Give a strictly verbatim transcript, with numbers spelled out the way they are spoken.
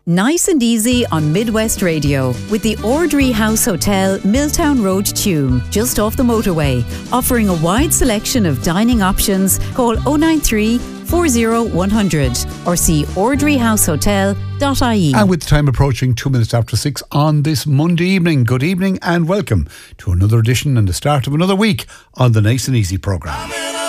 Nice and easy on Midwest Radio with the Ordry House Hotel, Milltown Road, Tuam, just off the motorway. Offering a wide selection of dining options. Call oh nine three, four oh one hundred or see ordry house hotel dot I E. And with the time approaching two minutes after six on this Monday evening, good evening and welcome to another edition and the start of another week on the Nice and Easy programme.